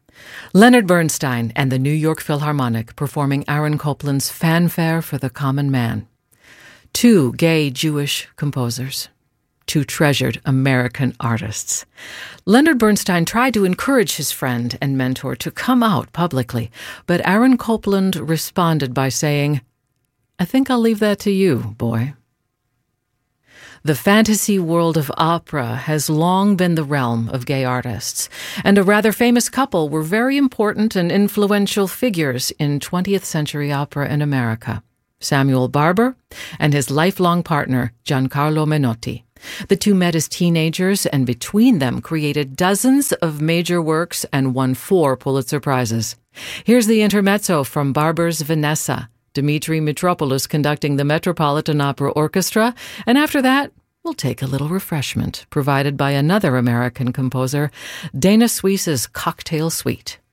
Leonard Bernstein and the New York Philharmonic performing Aaron Copland's Fanfare for the Common Man. Two gay Jewish composers. Two treasured American artists. Leonard Bernstein tried to encourage his friend and mentor to come out publicly, but Aaron Copland responded by saying, "I think I'll leave that to you, boy." The fantasy world of opera has long been the realm of gay artists, and a rather famous couple were very important and influential figures in 20th century opera in America. Samuel Barber and his lifelong partner, Giancarlo Menotti. The two met as teenagers and between them created dozens of major works and won 4 Pulitzer Prizes. Here's the intermezzo from Barber's Vanessa, Dmitri Mitropoulos conducting the Metropolitan Opera Orchestra, and after that, we'll take a little refreshment provided by another American composer, Dana Suisse's Cocktail Suite.